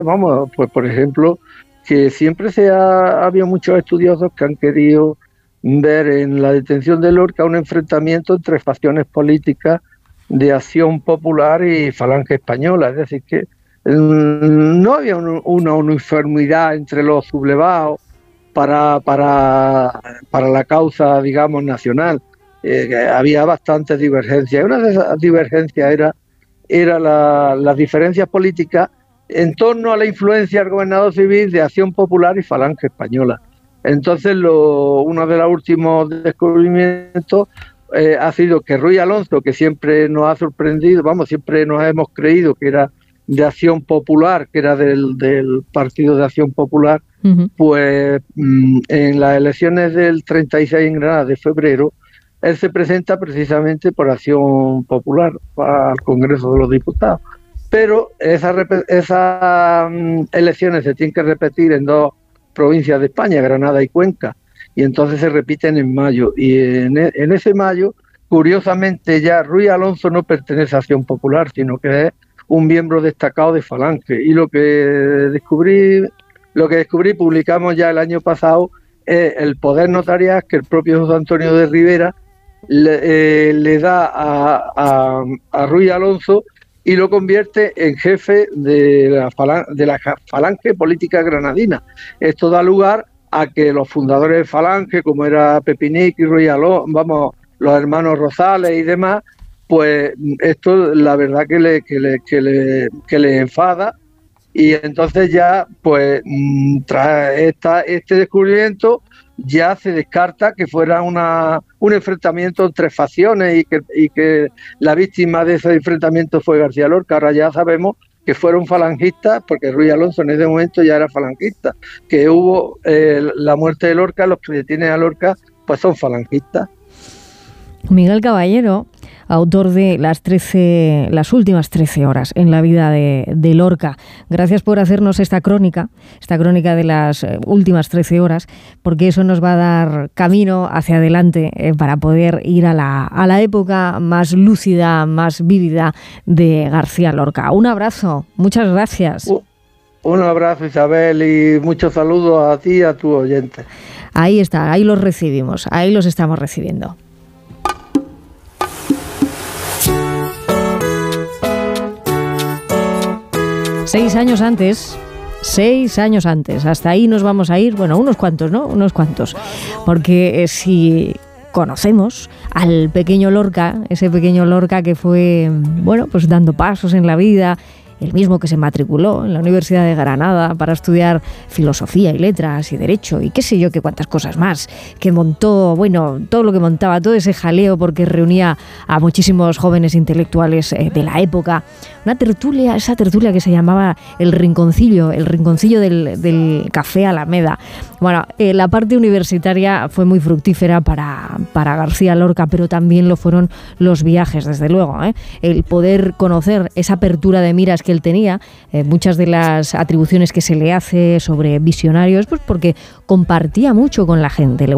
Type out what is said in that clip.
vamos, pues por ejemplo, que siempre había muchos estudiosos que han querido ver en la detención de Lorca un enfrentamiento entre facciones políticas de Acción Popular y Falange Española, es decir, que no había una uniformidad entre los sublevados para la causa, digamos, nacional. Había bastantes divergencias. Una de esas divergencias era las diferencias políticas en torno a la influencia del gobernador civil de Acción Popular y Falange Española. Entonces, uno de los últimos descubrimientos ha sido que Ruiz Alonso, que siempre nos ha sorprendido, siempre nos hemos creído que era de Acción Popular, que era del Partido de Acción Popular, pues en las elecciones del 36 en Granada de febrero, él se presenta precisamente por Acción Popular al Congreso de los Diputados. Pero esas elecciones se tienen que repetir en dos provincias de España, Granada y Cuenca, y entonces se repiten en mayo. Y en ese mayo, curiosamente, ya Ruiz Alonso no pertenece a Acción Popular, sino que es un miembro destacado de Falange. Y lo que descubrí, publicamos ya el año pasado, es el poder notarial que el propio José Antonio de Rivera le da a Ruiz Alonso y lo convierte en jefe de la Falange Política Granadina. Esto da lugar a que los fundadores de Falange, como era Pepinic y Ruiz Alonso, los hermanos Rosales y demás, pues esto la verdad que le enfada, y entonces ya pues tras este descubrimiento ya se descarta que fuera un enfrentamiento entre facciones y que la víctima de ese enfrentamiento fue García Lorca. Ahora ya sabemos que fueron falangistas, porque Ruiz Alonso en ese momento ya era falangista, que hubo la muerte de Lorca, los que detienen a Lorca pues son falangistas. Miguel Caballero, autor de las últimas 13 horas en la vida de Lorca. Gracias por hacernos esta crónica de las últimas 13 horas, porque eso nos va a dar camino hacia adelante para poder ir a la época más lúcida, más vívida de García Lorca. Un abrazo, muchas gracias. Un abrazo, Isabel, y muchos saludos a ti y a tus oyentes. Ahí está, ahí los recibimos, ahí los estamos recibiendo. Seis años antes, hasta ahí nos vamos a ir, bueno, unos cuantos, ¿no? Unos cuantos, porque si conocemos al pequeño Lorca, ese pequeño Lorca que fue, bueno, pues dando pasos en la vida, el mismo que se matriculó en la Universidad de Granada para estudiar filosofía y letras y derecho y qué sé yo, qué cuántas cosas más, que montó, bueno, todo lo que montaba, todo ese jaleo porque reunía a muchísimos jóvenes intelectuales de la época. Una tertulia, esa tertulia que se llamaba el rinconcillo del Café Alameda. Bueno, la parte universitaria fue muy fructífera para García Lorca, pero también lo fueron los viajes, desde luego, el poder conocer esa apertura de miras que él tenía, muchas de las atribuciones que se le hace sobre visionarios, pues porque compartía mucho con la gente, le